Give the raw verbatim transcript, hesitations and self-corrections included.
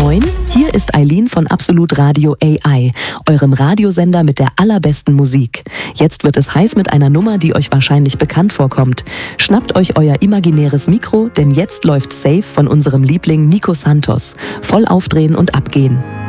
Moin, hier ist Eileen von Absolut Radio A I, eurem Radiosender mit der allerbesten Musik. Jetzt wird es heiß mit einer Nummer, die euch wahrscheinlich bekannt vorkommt. Schnappt euch euer imaginäres Mikro, denn jetzt läuft Safe von unserem Liebling Nico Santos. Voll aufdrehen und abgehen.